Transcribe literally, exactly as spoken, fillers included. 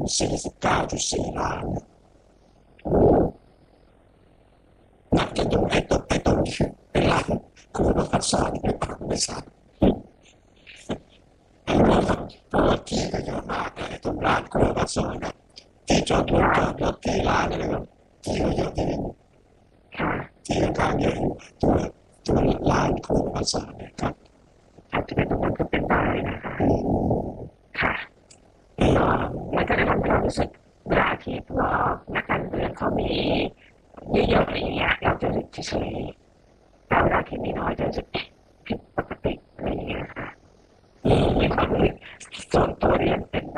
สี่สิบเก้าจุดสี่ล้านหนักจะตรงไอ้ตรงไอ้ตรงนี้เป็นล้านคือรถไฟฟ้าที่เป็นผ่านไม่ทราบไอ้ว่าเพราะว่าที่ก็เยอะมากเลยตรงร้านครัวรถไฟนะที่จอดรถจอดรถที่ร้านอะไรแบบที่ก็เยอะที่นี่ที่กลางเยอะตัวตัวร้านครัวรถไฟนะครับอาจจะเป็นตรงนั้นก็เป็นได้นะคะค่ะมันก็จะทำให้เรารู้สึกเวลาที่พวกนักการเมืองเขามีเยอะๆอะไรอย่างเงี้ยเราจะรู้สึกเฉยๆแต่เวลาที่มีน้อยจะรู้สึกผิดปกติอะไรอย่างเงี้ยค่ะมีความรู้สึกส่วนตัวเรียนเป็นแบ